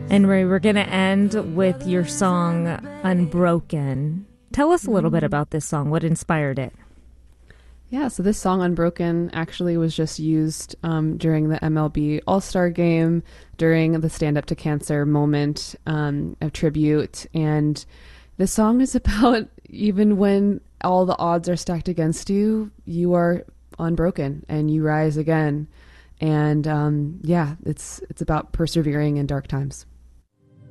And Ray, we're going to end with your song Unbroken. Tell us a little bit about this song. What inspired it? Yeah, so this song Unbroken actually was just used during the MLB All-Star Game during the Stand Up to Cancer moment of tribute. And the song is about even when all the odds are stacked against you, you are unbroken and you rise again. And yeah, it's about persevering in dark times.